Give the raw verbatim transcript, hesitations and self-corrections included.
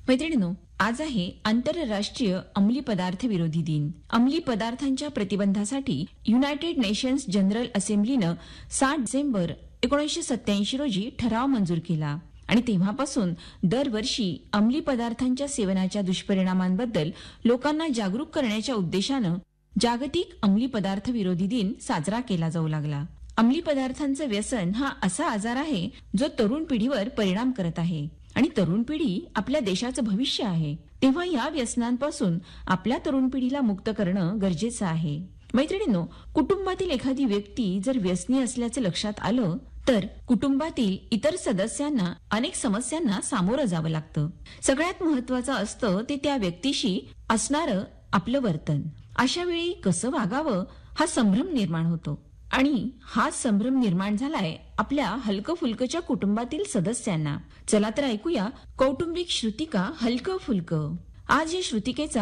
मैत्रिणींनो, आज आहे आंतरराष्ट्रीय अंमली पदार्थ विरोधी दिन. अंमली पदार्थांच्या प्रतिबंधासाठी युनायटेड नेशन्स जनरल असेंब्लीनं सात डिसेंबर एकोणीसशे सत्याऐंशी रोजी ठराव मंजूर केला आणि तेव्हापासून दरवर्षी अंमली पदार्थांच्या सेवनाच्या दुष्परिणामांबद्दल लोकांना जागरूक करण्याच्या उद्देशानं जागतिक अंमली पदार्थ विरोधी दिन साजरा केला जाऊ लागला. अंमली पदार्थांचं व्यसन हा असा आजार आहे जो तरुण पिढीवर परिणाम करत आहे आणि तरुण पिढी आपल्या देशाचं भविष्य आहे. तेव्हा या व्यसनांपासून आपल्या तरुण पिढीला मुक्त करणं गरजेचं आहे. मैत्रिणींनो, कुटुंबातील एखादी व्यक्ती जर व्यसनी असल्याचं लक्षात आलं तर कुटुंबातील इतर सदस्यांना अनेक समस्यांना सामोरं जावं लागतं. सगळ्यात महत्वाचं असतं ते त्या व्यक्तीशी असणारं आपलं वर्तन. अशा वेळी कसं वागावं हा संभ्रम निर्माण होतो आणि हा संभ्रम निर्माण झालाय आपल्या हलकं फुलकच्या कुटुंबातील सदस्यांना. चला तर ऐकूया कौटुंबिक श्रुतिका हलकं फुलकं. आज या श्रुतिकेचा